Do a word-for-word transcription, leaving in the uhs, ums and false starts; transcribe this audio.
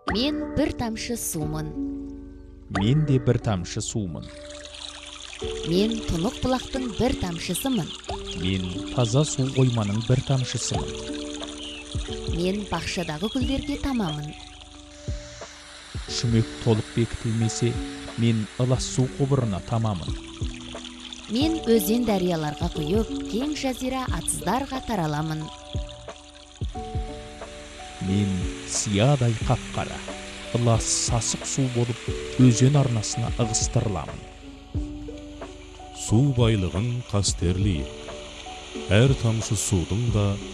Мен бір тамшы сумын. Мен де бір тамшы сумын. Мен тұнық бұлақтың бір тамшысымын. Мен таза су қойманың бір тамшысымын. Мен бақшадағы гүлдерге тамамын. Шүмек толық бекітілмесе, мен ылас су құбырына тамамын. Мен өзен дарияларға құйып, кең жазира атыздарға тараламын. Мен сиядай қап-қара, ылас сасық су болып, өзен арнасына ығыстырыламын. Су байлығын қастерлейік. Әр тамшы судың да